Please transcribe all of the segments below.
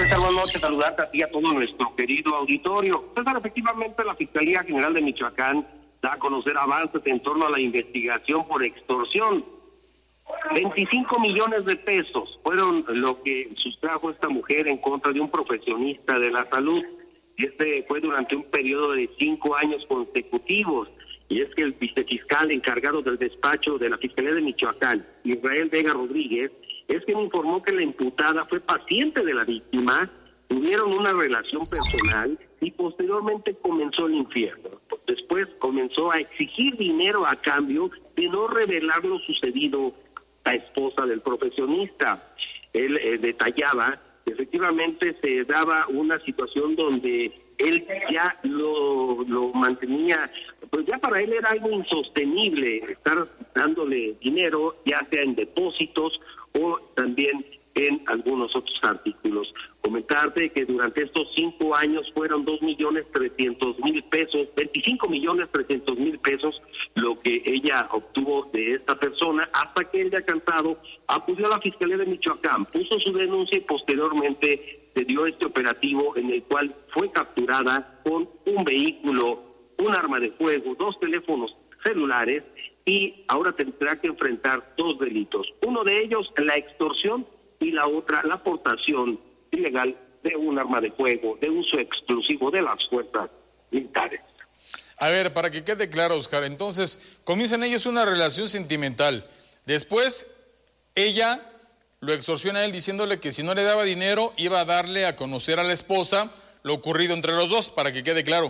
César, buenas noches, saludarte a ti y a todo nuestro querido auditorio. César, efectivamente la Fiscalía General de Michoacán da a conocer avances en torno a la investigación por extorsión. 25 millones de pesos fueron lo que sustrajo esta mujer en contra de un profesionista de la salud. Este fue durante un periodo de 5 años consecutivos. Y es que el vicefiscal encargado del despacho de la Fiscalía de Michoacán, Israel Vega Rodríguez, es quien informó que la imputada fue paciente de la víctima, tuvieron una relación personal y posteriormente comenzó el infierno. Después comenzó a exigir dinero a cambio de no revelar lo sucedido a la esposa del profesionista. Él detallaba que efectivamente se daba una situación donde él ya lo mantenía, pues ya para él era algo insostenible estar dándole dinero, ya sea en depósitos o también en algunos otros artículos. Comentarte que durante estos 5 años fueron 2.300.000 pesos, 25.300.000 pesos, lo que ella obtuvo de esta persona, hasta que él, ya cansado, acudió a la Fiscalía de Michoacán, puso su denuncia y posteriormente se dio este operativo en el cual fue capturada con un vehículo, un arma de fuego, 2 teléfonos celulares, y ahora tendrá que enfrentar 2 delitos. Uno de ellos, la extorsión, y la otra, la aportación ilegal de un arma de fuego de uso exclusivo de las fuerzas militares. A ver, para que quede claro, Oscar, entonces comienzan ellos una relación sentimental. Después, ella lo extorsiona a él diciéndole que si no le daba dinero iba a darle a conocer a la esposa lo ocurrido entre los dos, para que quede claro.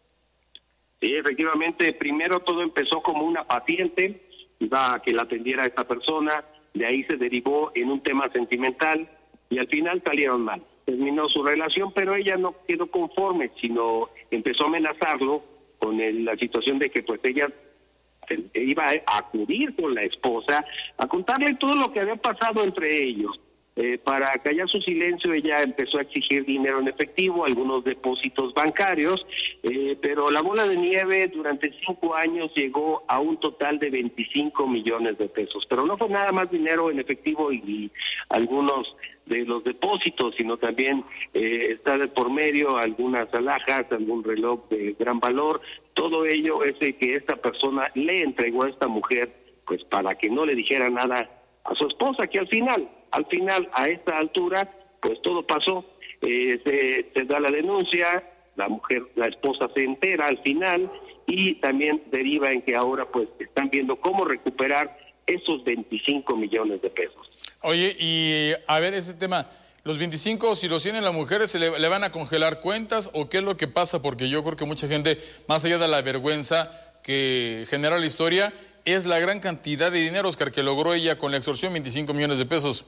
Sí, efectivamente, primero todo empezó como una paciente, iba a que la atendiera esta persona, de ahí se derivó en un tema sentimental y al final salieron mal. Terminó su relación, pero ella no quedó conforme, sino empezó a amenazarlo con la situación de que pues ella iba a acudir con la esposa a contarle todo lo que había pasado entre ellos. Para callar su silencio, ella empezó a exigir dinero en efectivo, algunos depósitos bancarios, pero la bola de nieve durante 5 años llegó a un total de 25 millones de pesos. Pero no fue nada más dinero en efectivo y algunos de los depósitos, sino también está de por medio algunas alhajas, algún reloj de gran valor. Todo ello es el que esta persona le entregó a esta mujer, pues para que no le dijera nada a su esposa, que al final, a esta altura, pues todo pasó. Se da la denuncia, la esposa se entera al final y también deriva en que ahora pues están viendo cómo recuperar esos 25 millones de pesos. Oye, y a ver ese tema, los 25, si los tienen las mujeres, ¿se le van a congelar cuentas o qué es lo que pasa? Porque yo creo que mucha gente, más allá de la vergüenza que genera la historia, es la gran cantidad de dinero, Oscar, que logró ella con la extorsión, 25 millones de pesos.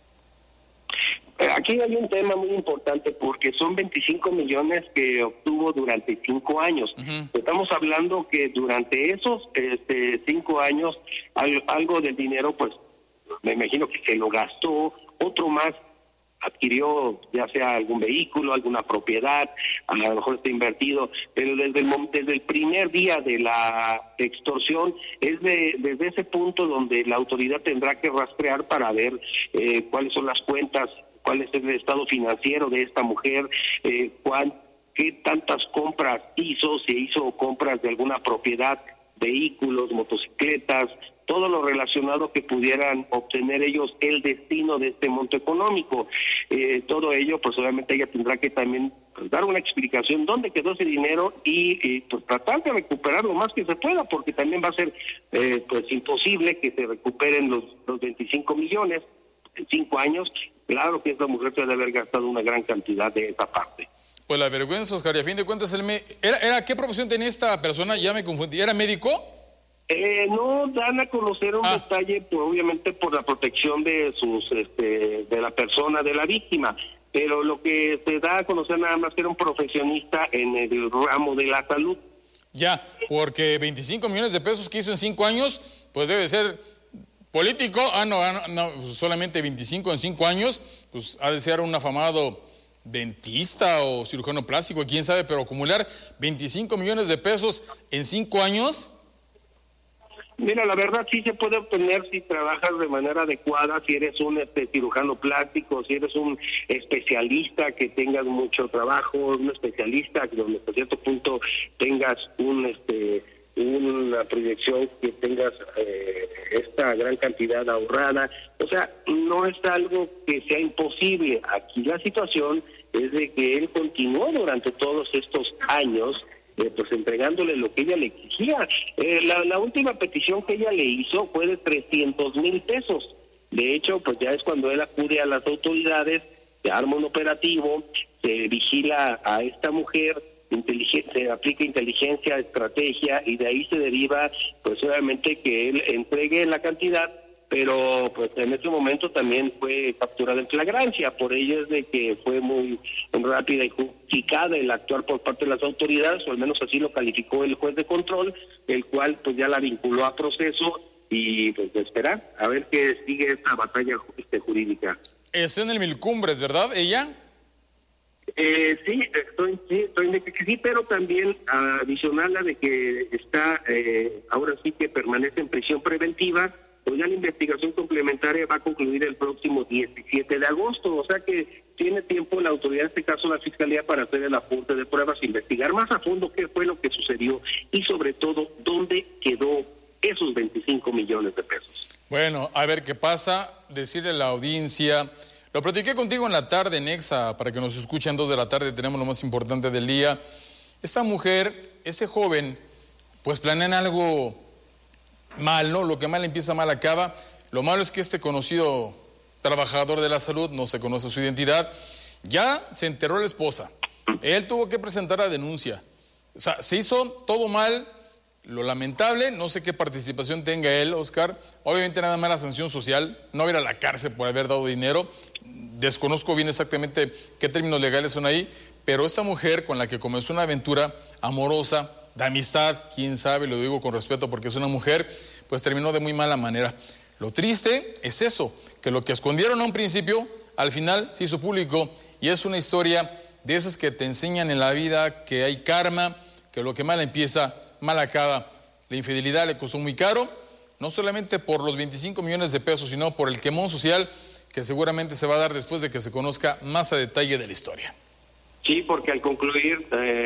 Aquí hay un tema muy importante porque son 25 millones que obtuvo durante 5 años. Uh-huh. Estamos hablando que durante esos 5 años algo del dinero, pues me imagino que se lo gastó, otro más adquirió ya sea algún vehículo, alguna propiedad, a lo mejor está invertido, pero desde el primer día de la extorsión es desde ese punto donde la autoridad tendrá que rastrear para ver cuáles son las cuentas, cuál es el estado financiero de esta mujer, qué tantas compras hizo, si hizo compras de alguna propiedad, vehículos, motocicletas, todo lo relacionado que pudieran obtener ellos el destino de este monto económico. Todo ello, pues obviamente ella tendrá que también dar una explicación dónde quedó ese dinero y pues tratar de recuperar lo más que se pueda, porque también va a ser pues imposible que se recuperen los 25 millones en 5 años. Claro que esta mujer se debe haber gastado una gran cantidad de esa parte. Pues la vergüenza, Oscar, y a fin de cuentas, ¿qué profesión tenía esta persona? Ya me confundí, ¿era médico? No dan a conocer un detalle, pues, obviamente por la protección de de la persona, de la víctima, pero lo que se da a conocer nada más que era un profesionista en el ramo de la salud. Ya, porque 25 millones de pesos que hizo en 5 años, pues debe ser político. No, solamente 25 en 5 años, pues ha de ser un afamado dentista o cirujano plástico, quién sabe, pero acumular 25 millones de pesos en 5 años... Mira, la verdad sí se puede obtener si trabajas de manera adecuada, si eres un cirujano plástico, si eres un especialista que tengas mucho trabajo, un especialista que donde hasta cierto punto tengas una proyección, que tengas esta gran cantidad ahorrada. O sea, no es algo que sea imposible. Aquí la situación es de que él continuó durante todos estos años pues entregándole lo que ella le exigía. La última petición que ella le hizo fue de 300,000 pesos. De hecho, pues ya es cuando él acude a las autoridades, se arma un operativo, se vigila a esta mujer, se aplica inteligencia, estrategia, y de ahí se deriva, pues obviamente, que él entregue la cantidad, pero pues en este momento también fue capturada en flagrancia. Por ello es de que fue muy rápida y justificada el actuar por parte de las autoridades, o al menos así lo calificó el juez de control, el cual pues ya la vinculó a proceso, y pues de esperar a ver qué sigue esta batalla jurídica. Es en el Milcumbres, ¿verdad, ella? Sí, estoy de que sí, pero también adicional a de que está, ahora sí que permanece en prisión preventiva, pues ya la investigación complementaria va a concluir el próximo 17 de agosto, o sea que tiene tiempo la autoridad, en este caso la Fiscalía, para hacer el aporte de pruebas, investigar más a fondo qué fue lo que sucedió y sobre todo dónde quedó esos 25 millones de pesos. Bueno, a ver qué pasa, decirle a la audiencia, lo platiqué contigo en la tarde en Exa, para que nos escuchen 2 de la tarde, tenemos lo más importante del día. Esta mujer, ese joven, pues planean algo mal, ¿no? Lo que mal empieza, mal acaba. Lo malo es que este conocido trabajador de la salud, no se conoce su identidad, ya se enteró a la esposa. Él tuvo que presentar la denuncia. O sea, se hizo todo mal. Lo lamentable, no sé qué participación tenga él, Oscar, obviamente nada más la sanción social, no va a ir a la cárcel por haber dado dinero, desconozco bien exactamente qué términos legales son ahí, pero esta mujer con la que comenzó una aventura amorosa, de amistad, quién sabe, lo digo con respeto porque es una mujer, pues terminó de muy mala manera. Lo triste es eso, que lo que escondieron a un principio, al final se hizo público, y es una historia de esas que te enseñan en la vida que hay karma, que lo que mal empieza, mal acaba. La infidelidad le costó muy caro, no solamente por los 25 millones de pesos, sino por el quemón social que seguramente se va a dar después de que se conozca más a detalle de la historia. Sí, porque al concluir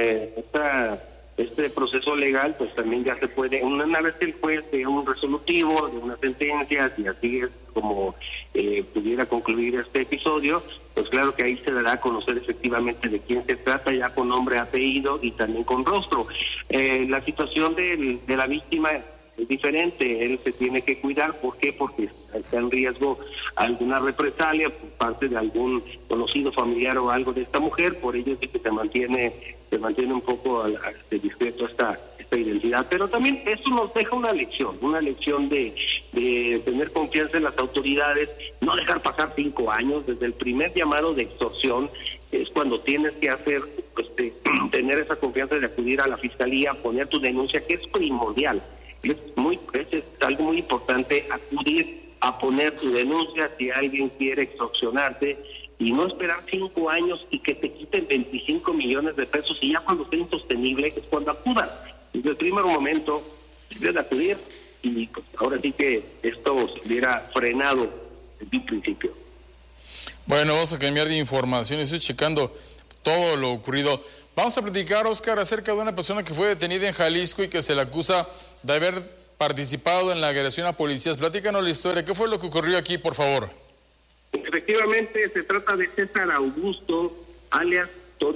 este proceso legal, pues también ya se puede, una vez que el juez dé un resolutivo de una sentencia, y así es como pudiera concluir este episodio, pues claro que ahí se dará a conocer efectivamente de quién se trata, ya con nombre, apellido y también con rostro. La situación de la víctima es diferente, él se tiene que cuidar. ¿Por qué? Porque está en riesgo alguna represalia por parte de algún conocido, familiar o algo de esta mujer, por ello es que se mantiene un poco discreto esta identidad. Pero también eso nos deja una lección de tener confianza en las autoridades, no dejar pasar 5 años, desde el primer llamado de extorsión, es cuando tienes que hacer, tener esa confianza de acudir a la Fiscalía, poner tu denuncia, que es primordial. Es algo muy importante acudir a poner tu denuncia si alguien quiere extorsionarte, y no esperar 5 años y que te quiten 25 millones de pesos, y ya cuando sea insostenible es cuando acudan. Desde el primer momento debes acudir, y pues ahora sí que esto se hubiera frenado desde un principio. Bueno, vamos a cambiar de información, estoy checando todo lo ocurrido. Vamos a platicar, Oscar, acerca de una persona que fue detenida en Jalisco y que se le acusa de haber participado en la agresión a policías. Platícanos la historia, ¿qué fue lo que ocurrió aquí, por favor? Efectivamente, se trata de César Augusto, alias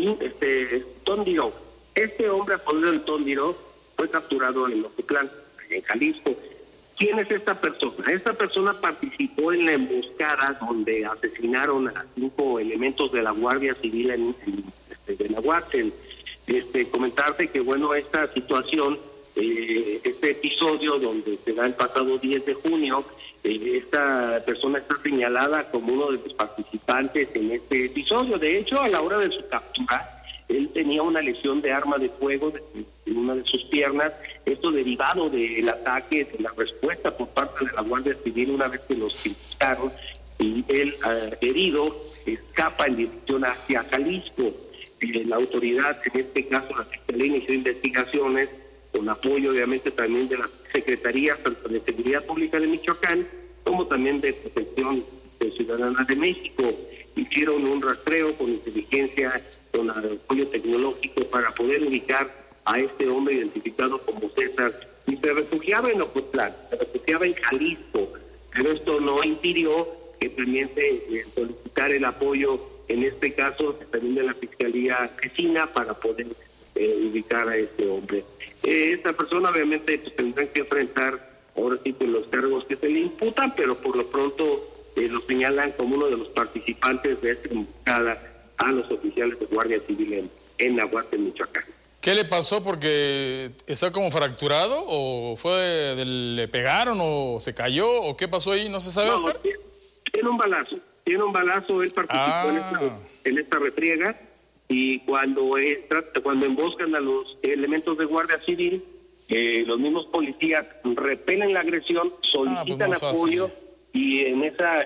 Tóndiro. Este hombre, apodado el Tóndiro, fue capturado en Ocotlán, en Jalisco. ¿Quién es esta persona? Esta persona participó en la emboscada donde asesinaron a 5 elementos de la Guardia Civil de Nahuatl. Comentarte que, bueno, esta situación, este episodio donde se da el pasado 10 de junio, esta persona está señalada como uno de los participantes en este episodio. De hecho, a la hora de su captura, él tenía una lesión de arma de fuego en una de sus piernas, esto derivado del ataque, de la respuesta por parte de la Guardia Civil una vez que los buscaron, y él, herido, escapa en dirección hacia Jalisco. La autoridad, en este caso la Fiscalía, inició investigaciones con apoyo obviamente también de la secretarías tanto de Seguridad Pública de Michoacán como también de Protección Ciudadana de México. Hicieron un rastreo con inteligencia, con apoyo tecnológico para poder ubicar a este hombre identificado como César, y se refugiaba en Ocotlán, se refugiaba en Jalisco, pero esto no impidió que también se solicitara el apoyo, en este caso también de la Fiscalía Vecina, para poder ubicar a este hombre. Esta persona obviamente pues, tendrá que enfrentar ahora sí con los cargos que se le imputan, pero por lo pronto lo señalan como uno de los participantes de esta emboscada a los oficiales de Guardia Civil en Nahuatl, Michoacán. ¿Qué le pasó? ¿Porque está como fracturado? ¿O le pegaron? ¿O se cayó? ¿O qué pasó ahí? ¿No se sabe, Oscar? Tiene un balazo. Él participó en esta refriega, y cuando emboscan a los elementos de Guardia Civil, los mismos policías repelen la agresión, solicitan apoyo, y en esa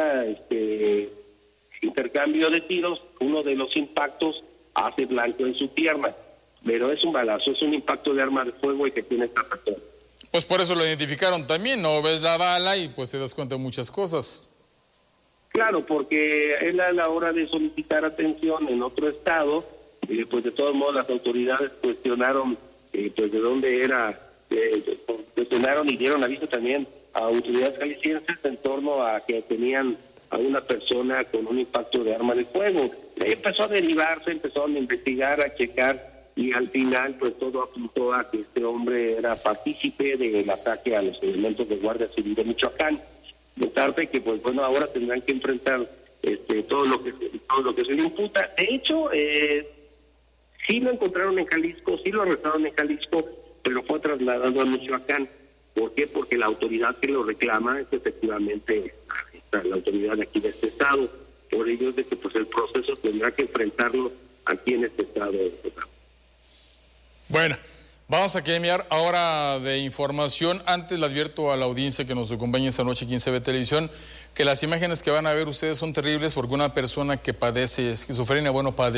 intercambio de tiros, uno de los impactos hace blanco en su pierna. Pero es un balazo, es un impacto de arma de fuego y que tiene esta persona. Pues por eso lo identificaron también, ¿no? Ves la bala y pues te das cuenta de muchas cosas. Claro, porque él a la hora de solicitar atención en otro estado, pues de todos modos las autoridades cuestionaron pues de dónde era, cuestionaron y dieron aviso también a autoridades jaliscienses en torno a que tenían a una persona con un impacto de arma de fuego. Ahí empezó a derivarse, empezaron a investigar, a checar, y al final pues todo apuntó a que este hombre era partícipe del ataque a los elementos de Guardia Civil de Michoacán. De tarde que pues bueno, ahora tendrán que enfrentar todo lo que se le imputa. De hecho, sí lo encontraron en Jalisco, sí lo arrestaron en Jalisco, pero fue trasladado a Michoacán. ¿Por qué? Porque la autoridad que lo reclama es efectivamente la autoridad de aquí de este estado. Por ello es de que pues el proceso tendrá que enfrentarlo aquí en este estado. Bueno, vamos a cambiar ahora de información. Antes le advierto a la audiencia que nos acompaña esta noche aquí en CB Televisión que las imágenes que van a ver ustedes son terribles, porque una persona que padece esquizofrenia,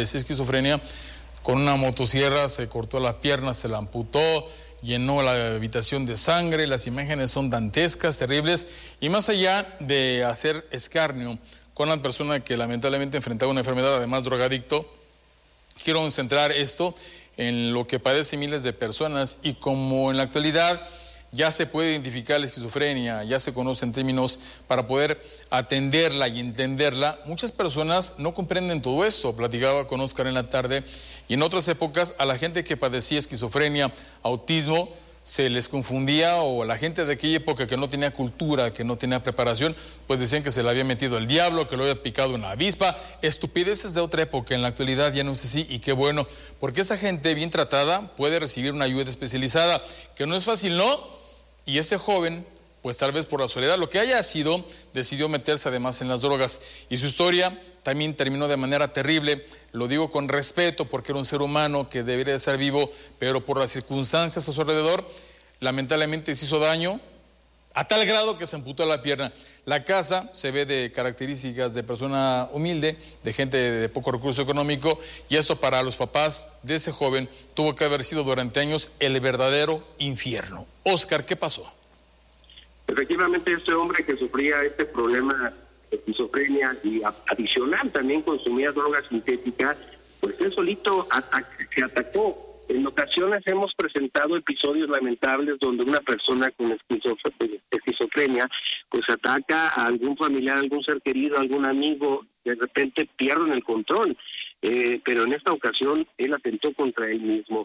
con una motosierra se cortó la pierna, se la amputó, llenó la habitación de sangre. Las imágenes son dantescas, terribles, y más allá de hacer escarnio con la persona que lamentablemente enfrentaba una enfermedad, además drogadicto, quiero centrar esto en lo que padecen miles de personas, y como en la actualidad ya se puede identificar la esquizofrenia, ya se conocen términos para poder atenderla y entenderla, muchas personas no comprenden todo esto. Platicaba con Oscar en la tarde, y en otras épocas a la gente que padecía esquizofrenia, autismo, se les confundía, o la gente de aquella época que no tenía cultura, que no tenía preparación, pues decían que se le había metido el diablo, que lo había picado una avispa, estupideces de otra época. En la actualidad ya no es así, y qué bueno, porque esa gente bien tratada puede recibir una ayuda especializada, que no es fácil, ¿no? Y este joven, pues tal vez por la soledad, lo que haya sido, decidió meterse además en las drogas, y su historia también terminó de manera terrible. Lo digo con respeto porque era un ser humano que debería de ser vivo, pero por las circunstancias a su alrededor, lamentablemente se hizo daño a tal grado que se amputó la pierna. La casa se ve de características de persona humilde, de gente de poco recurso económico, y eso para los papás de ese joven tuvo que haber sido durante años el verdadero infierno. Oscar, ¿qué pasó? Efectivamente, este hombre que sufría este problema de esquizofrenia y adicional también consumía drogas sintéticas, pues él solito se atacó. En ocasiones hemos presentado episodios lamentables donde una persona con esquizofrenia pues ataca a algún familiar, algún ser querido, algún amigo, de repente pierden el control, pero en esta ocasión él atentó contra él mismo.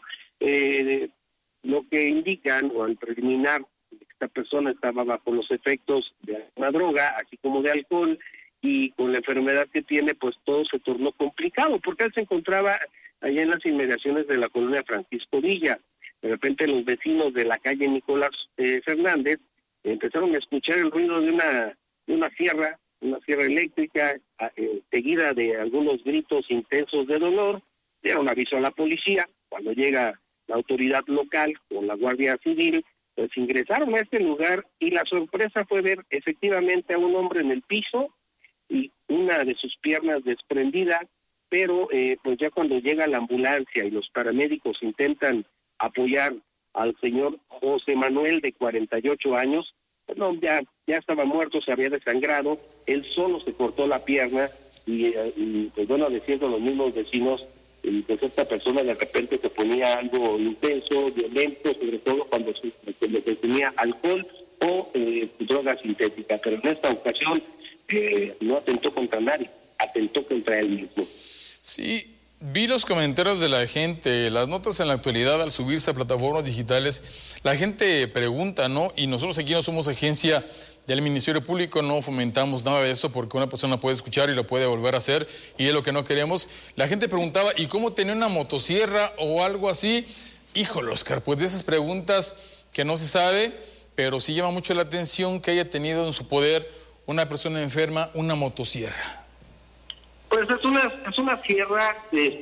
Lo que indican, o al preliminar, esta persona estaba bajo los efectos de una droga, así como de alcohol, y con la enfermedad que tiene, pues todo se tornó complicado, porque él se encontraba allá en las inmediaciones de la colonia Francisco Villa. De repente los vecinos de la calle Nicolás Fernández empezaron a escuchar el ruido de una sierra eléctrica, seguida de algunos gritos intensos de dolor. Dieron aviso a la policía. Cuando llega la autoridad local con la Guardia Civil, pues ingresaron a este lugar, y la sorpresa fue ver efectivamente a un hombre en el piso y una de sus piernas desprendida. Pero pues ya cuando llega la ambulancia y los paramédicos intentan apoyar al señor José Manuel, de 48 años. No, ya estaba muerto, se había desangrado, él solo se cortó la pierna y pues bueno, diciendo los mismos vecinos, pues esta persona de repente se ponía algo intenso, violento, sobre todo cuando se consumía alcohol o droga sintética, pero en esta ocasión no atentó contra nadie, atentó contra él mismo. Sí. Vi los comentarios de la gente, las notas en la actualidad al subirse a plataformas digitales, la gente pregunta, ¿no? Y nosotros aquí no somos agencia del Ministerio Público, no fomentamos nada de eso porque una persona puede escuchar y lo puede volver a hacer y es lo que no queremos. La gente preguntaba, ¿y cómo tenía una motosierra o algo así? Híjole, Oscar, pues de esas preguntas que no se sabe, pero sí llama mucho la atención que haya tenido en su poder una persona enferma una motosierra. Pues es una sierra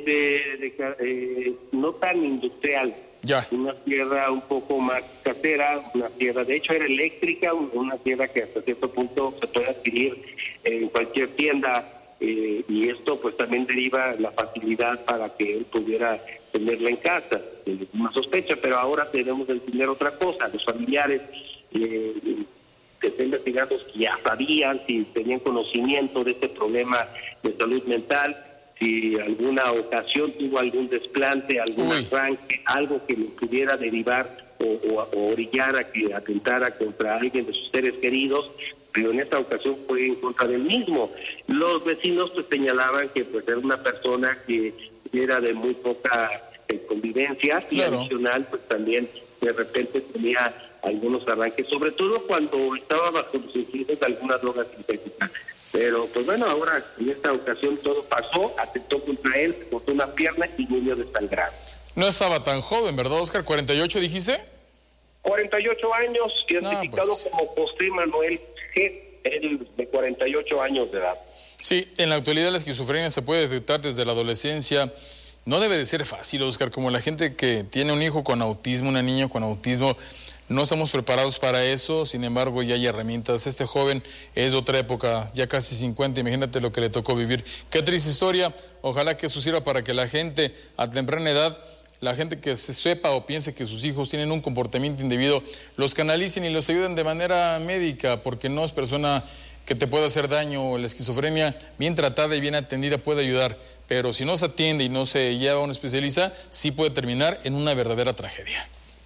no tan industrial, ya. Una sierra un poco más casera, una sierra, de hecho era eléctrica, una sierra que hasta cierto punto se puede adquirir en cualquier tienda, y esto pues también deriva la facilidad para que él pudiera tenerla en casa, una sospecha, pero ahora tenemos que entender otra cosa, los familiares que estén investigados ya sabían, si tenían conocimiento de este problema de salud mental, si alguna ocasión tuvo algún desplante, algún arranque, algo que le pudiera derivar o orillar a que atentara contra alguien de sus seres queridos, pero en esta ocasión fue en contra del mismo. Los vecinos pues señalaban que pues era una persona que era de muy poca convivencia, claro. Y adicional pues también de repente tenía algunos arranques, sobre todo cuando estaba bajo los influjos de alguna droga sintética. Pero pues bueno, ahora en esta ocasión todo pasó, atentó contra él, se cortó una pierna y murió desangrado. No estaba tan joven, ¿verdad, Oscar? ¿48 dijiste? 48 años, identificado como José Manuel G., él de 48 años de edad. Sí, en la actualidad la esquizofrenia se puede detectar desde la adolescencia. No debe de ser fácil, Oscar, como la gente que tiene un hijo con autismo, una niña con autismo, no estamos preparados para eso, sin embargo ya hay herramientas. Este joven es de otra época, ya casi 50, imagínate lo que le tocó vivir. Qué triste historia, ojalá que eso sirva para que la gente a temprana edad, la gente que se sepa o piense que sus hijos tienen un comportamiento indebido, los canalicen y los ayuden de manera médica, porque no es persona que te pueda hacer daño. La esquizofrenia, bien tratada y bien atendida, puede ayudar, pero si no se atiende y no se lleva a un especialista, sí puede terminar en una verdadera tragedia.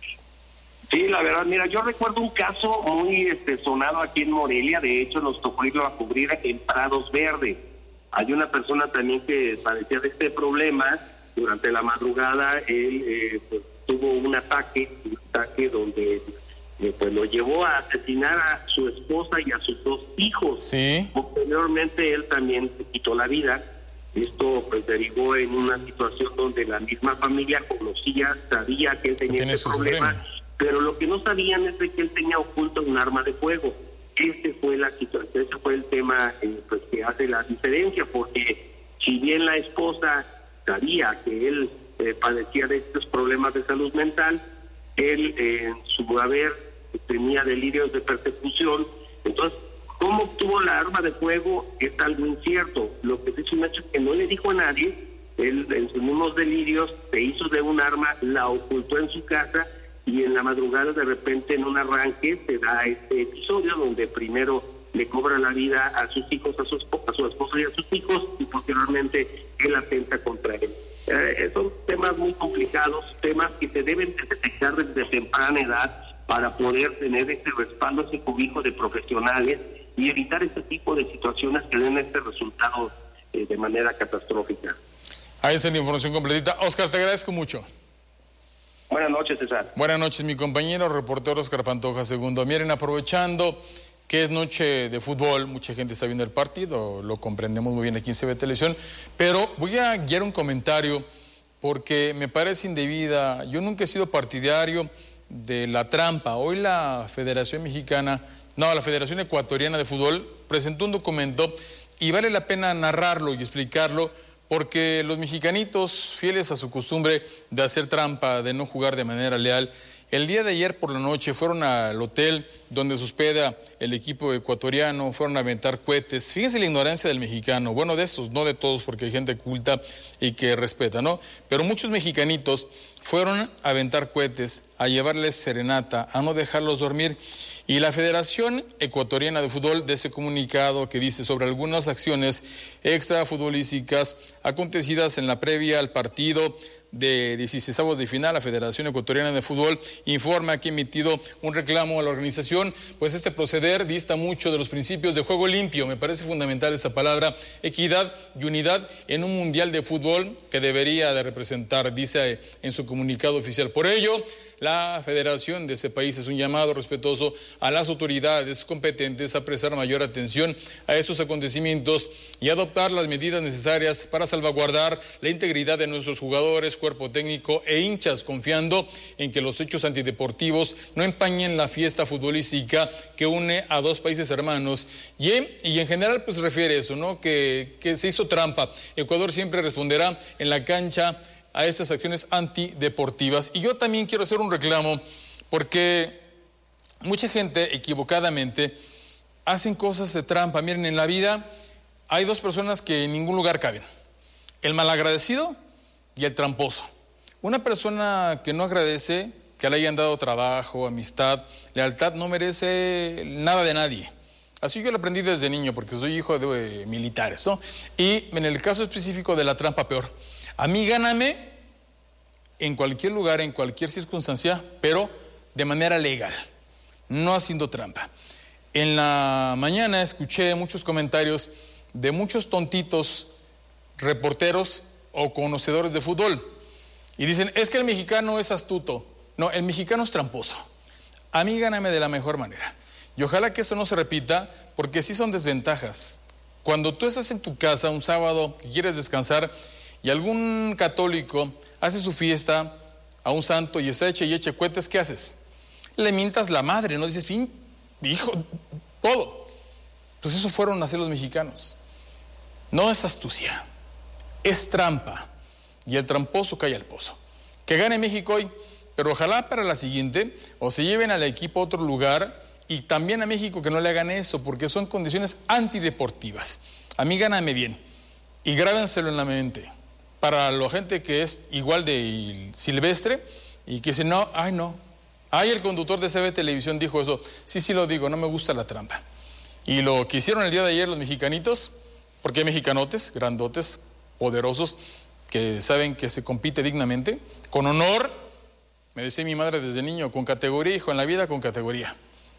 Sí, la verdad, mira, yo recuerdo un caso muy sonado aquí en Morelia, de hecho nos tocó irlo a cubrir en Prados Verdes. Hay una persona también que padecía de este problema. Durante la madrugada él pues, tuvo un ataque donde pues lo llevó a asesinar a su esposa y a sus 2 hijos. Sí. Posteriormente él también se quitó la vida. Esto pues derivó en una situación donde la misma familia conocía, sabía que él tenía este problema, pero lo que no sabían es de que él tenía oculto un arma de fuego. Ese fue el tema pues que hace la diferencia, porque si bien la esposa sabía que él padecía de estos problemas de salud mental, él en su haber tenía delirios de persecución. Entonces, ¿cómo obtuvo la arma de fuego? Es algo incierto. Lo que es un hecho es que no le dijo a nadie. Él en sus mismos delirios se hizo de un arma, la ocultó en su casa, y en la madrugada de repente en un arranque se da este episodio donde primero le cobra la vida a sus hijos, a su esposa y a sus hijos, y posteriormente él atenta contra él. Son temas muy complicados, temas que se deben detectar desde temprana edad para poder tener ese respaldo, ese cobijo de profesionales y evitar este tipo de situaciones que den este resultado de manera catastrófica. Ahí está la información completita. Oscar, te agradezco mucho. Buenas noches, César. Buenas noches, mi compañero reportero Oscar Pantoja II. Miren, aprovechando que es noche de fútbol, mucha gente está viendo el partido, lo comprendemos muy bien aquí en CB Televisión, pero voy a guiar un comentario porque me parece indebida. Yo nunca he sido partidario de la trampa. Hoy la Federación Ecuatoriana de Fútbol presentó un documento y vale la pena narrarlo y explicarlo, porque los mexicanitos, fieles a su costumbre de hacer trampa, de no jugar de manera leal, El día de ayer por la noche fueron al hotel donde se hospeda el equipo ecuatoriano, fueron a aventar cohetes. Fíjense la ignorancia del mexicano, bueno, de estos, no de todos, porque hay gente culta y que respeta, ¿no? Pero muchos mexicanitos fueron a aventar cohetes, a llevarles serenata, a no dejarlos dormir. Y la Federación Ecuatoriana de Fútbol de ese comunicado que dice sobre algunas acciones extrafutbolísticas acontecidas en la previa al partido de 16avos de final, la Federación Ecuatoriana de Fútbol informa que ha emitido un reclamo a la organización, pues este proceder dista mucho de los principios de juego limpio. Me parece fundamental esa palabra, equidad y unidad en un mundial de fútbol que debería de representar, dice en su comunicado oficial. Por ello, la federación de ese país es un llamado respetuoso a las autoridades competentes a prestar mayor atención a estos acontecimientos y adoptar las medidas necesarias para salvaguardar la integridad de nuestros jugadores, cuerpo técnico e hinchas, confiando en que los hechos antideportivos no empañen la fiesta futbolística que une a dos países hermanos. Y en general pues refiere eso, ¿no? Que se hizo trampa. Ecuador siempre responderá en la cancha a estas acciones antideportivas. Y yo también quiero hacer un reclamo porque mucha gente equivocadamente hacen cosas de trampa. Miren, en la vida hay dos personas que en ningún lugar caben: el malagradecido y el tramposo. Una persona que no agradece que le hayan dado trabajo, amistad, lealtad, no merece nada de nadie. Así yo lo aprendí desde niño porque soy hijo de militares, ¿no? Y en el caso específico de la trampa, peor. A mí gáname en cualquier lugar, en cualquier circunstancia, pero de manera legal, no haciendo trampa. En la mañana escuché muchos comentarios de muchos tontitos reporteros o conocedores de fútbol y dicen, es que el mexicano es astuto. No, el mexicano es tramposo. A mí gáname de la mejor manera. Y ojalá que eso no se repita, porque sí son desventajas. Cuando tú estás en tu casa un sábado que quieres descansar y algún católico hace su fiesta a un santo y está eche y eche cohetes, ¿qué haces? Le mientas la madre, ¿no? Dices, hijo, todo. Pues eso fueron a hacer los mexicanos. No es astucia, es trampa. Y el tramposo cae al pozo. Que gane México hoy, pero ojalá para la siguiente o se lleven al equipo a otro lugar y también a México que no le hagan eso, porque son condiciones antideportivas. A mí gáname bien y grábenselo en la mente. Para la gente que es igual de silvestre y que dice, no, el conductor de CB Televisión dijo eso. Sí lo digo, no me gusta la trampa. Y lo que hicieron el día de ayer los mexicanitos, porque hay mexicanotes, grandotes, poderosos, que saben que se compite dignamente, con honor, me decía mi madre desde niño, con categoría, hijo, en la vida con categoría.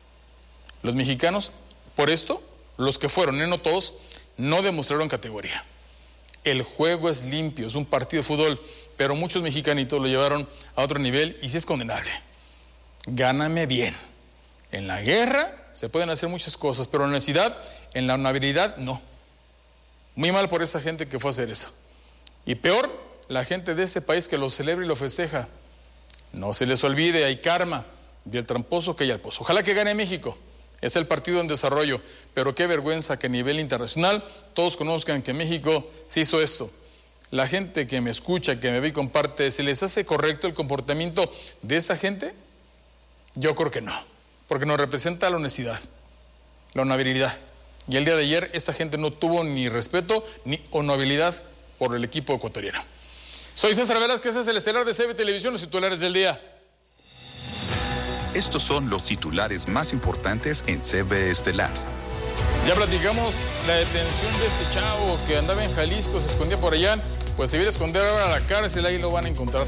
Los mexicanos, por esto, los que fueron, no todos, no demostraron categoría. El juego es limpio, es un partido de fútbol, pero muchos mexicanitos lo llevaron a otro nivel y sí es condenable. Gáname bien. En la guerra se pueden hacer muchas cosas, pero en la honestidad, en la honorabilidad, no. Muy mal por esa gente que fue a hacer eso. Y peor, la gente de este país que lo celebra y lo festeja. No se les olvide, hay karma, y el tramposo cae al pozo. Ojalá que gane México. Es el partido en desarrollo, pero qué vergüenza que a nivel internacional todos conozcan que México se hizo esto. La gente que me escucha, que me ve y comparte, ¿se les hace correcto el comportamiento de esa gente? Yo creo que no, porque nos representa la honestidad, la honorabilidad. Y el día de ayer esta gente no tuvo ni respeto ni honorabilidad por el equipo ecuatoriano. Soy César Velázquez, es el estelar de CB Televisión, los titulares del día. Estos son los titulares más importantes en CB Estelar. Ya platicamos la detención de este chavo que andaba en Jalisco, se escondía por allá, pues se viene a esconder ahora a la cárcel, ahí lo van a encontrar.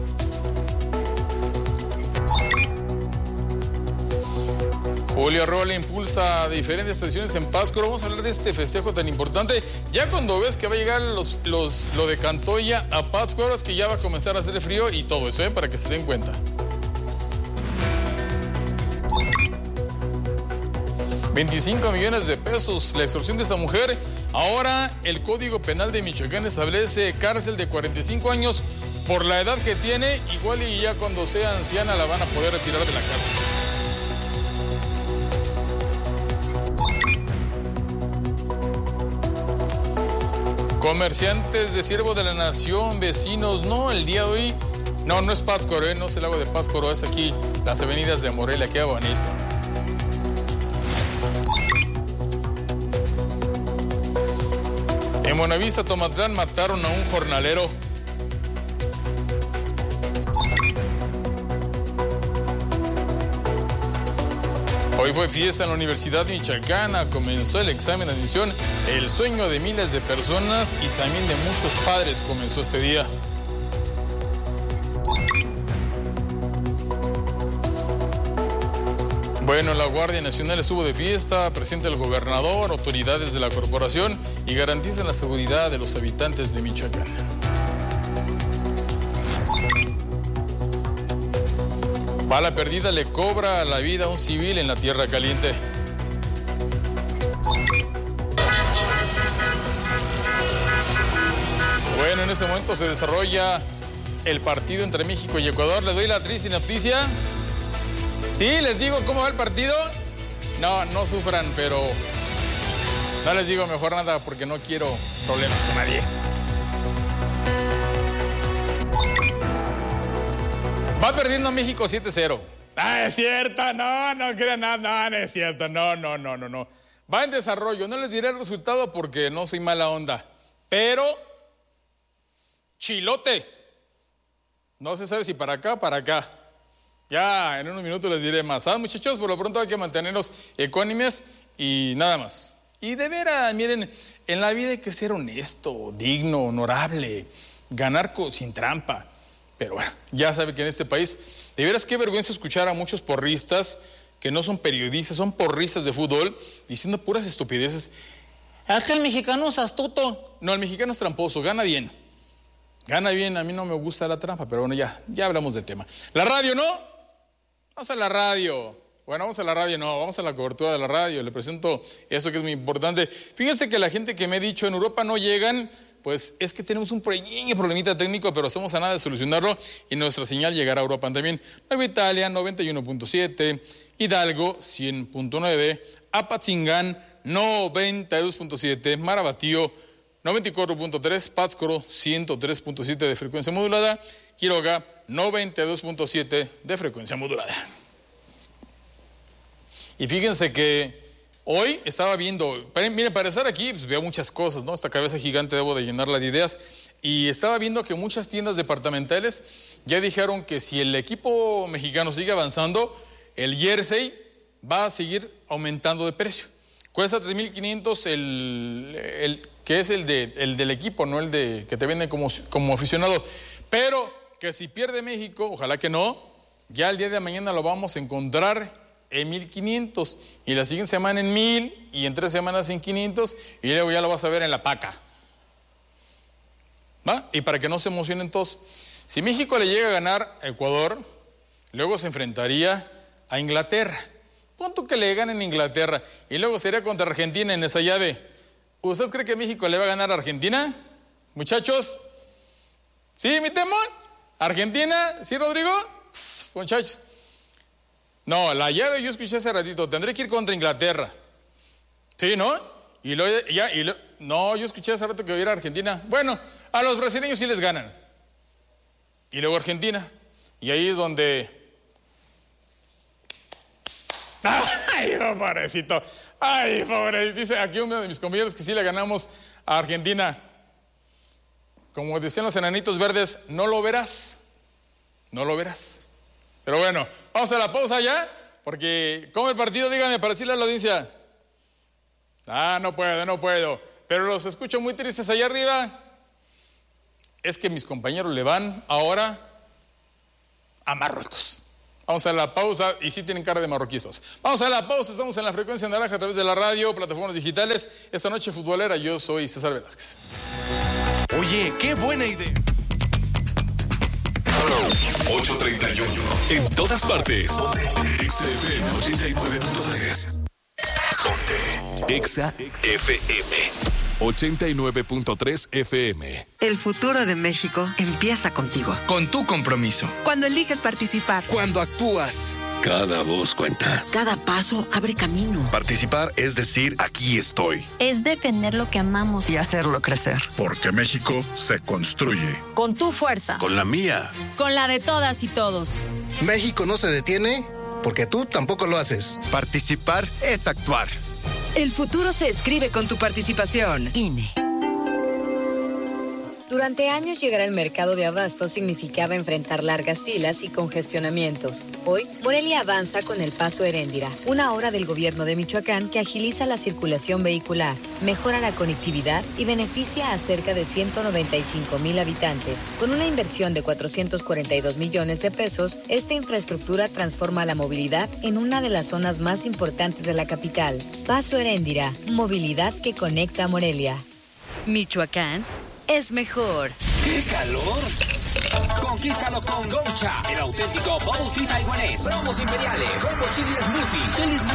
Julio Arrola impulsa diferentes tradiciones en Pátzcuaro. Vamos a hablar de este festejo tan importante. Ya cuando ves que va a llegar lo de Cantoya a Pátzcuaro, es que ya va a comenzar a hacer frío y todo eso, para que se den cuenta. $25 millones la extorsión de esa mujer. Ahora el Código Penal de Michoacán establece cárcel de 45 años por la edad que tiene. Igual y ya cuando sea anciana la van a poder retirar de la cárcel. Comerciantes de Siervo de la Nación, vecinos, no, el día de hoy No, no es Pátzcuaro, no es el lago de Pátzcuaro, es aquí las avenidas de Morelia, qué bonito. En Buenavista, Tomatlán, mataron a un jornalero. Hoy fue fiesta en la Universidad Michoacana, comenzó el examen de admisión, el sueño de miles de personas y también de muchos padres comenzó este día. Bueno, la Guardia Nacional estuvo de fiesta, presente el gobernador, autoridades de la corporación y garantizan la seguridad de los habitantes de Michoacán. Bala perdida le cobra la vida a un civil en la Tierra Caliente. Bueno, en ese momento se desarrolla el partido entre México y Ecuador. ¿Les doy la triste noticia? ¿Sí? ¿Les digo cómo va el partido? No, no sufran, pero no les digo mejor nada porque no quiero problemas con nadie. Va perdiendo México 7-0. Ah, es cierto, no crean nada, no es cierto, no. Va en desarrollo, no les diré el resultado porque no soy mala onda, pero chilote. No se sabe si para acá o para acá. Ya, en unos minutos les diré más. Muchachos, por lo pronto hay que mantenernos ecuánimes y nada más. Y de veras, miren, en la vida hay que ser honesto, digno, honorable, ganar sin trampa. Pero bueno, ya sabe que en este país, de veras qué vergüenza escuchar a muchos porristas que no son periodistas, son porristas de fútbol, diciendo puras estupideces. Es que el mexicano es astuto. No, el mexicano es tramposo, gana bien. Gana bien, a mí no me gusta la trampa, pero bueno, ya hablamos del tema. La radio, ¿no? Vamos a la radio. Bueno, vamos a la radio, no, vamos a la cobertura de la radio. Le presento eso que es muy importante. Fíjense que la gente que me ha dicho en Europa no llegan, pues es que tenemos un pequeño problemita técnico, pero estamos a nada de solucionarlo y nuestra señal llegará a Europa también. Nueva Italia, 91.7, Hidalgo, 100.9, Apatzingán, 92.7, Marabatío, 94.3, Pátzcuaro, 103.7 de frecuencia modulada, Quiroga, 92.7 de frecuencia modulada. Y fíjense que hoy estaba viendo, miren, para estar aquí pues veo muchas cosas, ¿no? Esta cabeza gigante debo de llenarla de ideas. Y estaba viendo que muchas tiendas departamentales ya dijeron que si el equipo mexicano sigue avanzando, el jersey va a seguir aumentando de precio. Cuesta $3,500 el que es el del equipo, no el de que te venden como aficionado. Pero que si pierde México, ojalá que no, ya el día de mañana lo vamos a encontrar en 1,500 y la siguiente semana en 1,000 y en 3 semanas en 500 y luego ya lo vas a ver en la paca. ¿Va? Y para que no se emocionen todos, si México le llega a ganar a Ecuador, luego se enfrentaría a Inglaterra. Punto que le ganen a Inglaterra y luego sería contra Argentina en esa llave. ¿Usted cree que México le va a ganar a Argentina? Muchachos, ¿sí, mi temor? ¿Argentina? ¿Sí, Rodrigo? Muchachos. No, la llave yo escuché hace ratito, tendré que ir contra Inglaterra. ¿Sí, no? No, yo escuché hace rato que iba a ir a Argentina. Bueno, a los brasileños sí les ganan. Y luego Argentina. Y ahí es donde... ¡Ay, pobrecito! ¡Ay, pobre! Dice aquí uno de mis compañeros que sí le ganamos a Argentina. Como decían los enanitos verdes, no lo verás. No lo verás. Pero bueno, vamos a la pausa ya, porque ¿cómo el partido? Díganme, para decirle a la audiencia. No puedo. Pero los escucho muy tristes allá arriba. Es que mis compañeros le van ahora a Marruecos. Vamos a la pausa, y sí tienen cara de marroquistas. Vamos a la pausa, estamos en la frecuencia naranja a través de la radio, plataformas digitales. Esta noche futbolera, yo soy César Velázquez. Oye, qué buena idea. 8:31. En todas partes. XFM 89.3. Exa FM 89.3 FM. El futuro de México empieza contigo. Con tu compromiso. Cuando eliges participar. Cuando actúas. Cada voz cuenta. Cada paso abre camino. Participar es decir, aquí estoy. Es defender lo que amamos Y hacerlo crecer. Porque México se construye. con tu fuerza. Con la mía. Con la de todas y todos. México no se detiene porque tú tampoco lo haces. Participar es actuar. El futuro se escribe con tu participación. INE. Durante años llegar al mercado de abasto significaba enfrentar largas filas y congestionamientos. Hoy, Morelia avanza con el Paso Heréndira, una obra del gobierno de Michoacán que agiliza la circulación vehicular, mejora la conectividad y beneficia a cerca de 195,000 habitantes. Con una inversión de 442 millones de pesos, esta infraestructura transforma la movilidad en una de las zonas más importantes de la capital. Paso Heréndira, movilidad que conecta a Morelia. Michoacán es mejor. ¡Qué calor! Conquístalo con Gongcha, el auténtico bubble tea taiwanés. Promos imperiales, combo chili smoothie,